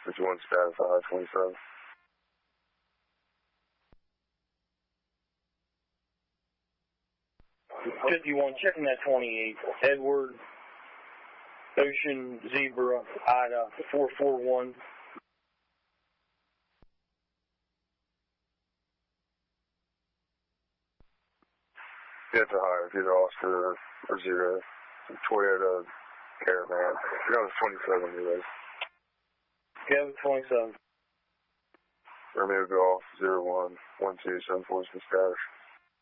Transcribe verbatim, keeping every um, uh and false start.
fifty-one status, I twenty-seven. fifty-one, checking that twenty-eight. Edward, Ocean, Zebra, Ida, four four one. Yeah, it's a higher. It's either Oscar or, or Zero. Toyota Caravan. That was twenty-seven, anyways. Yeah, twenty-seven. Romeo Golf, zero one, one two, seven four is the status.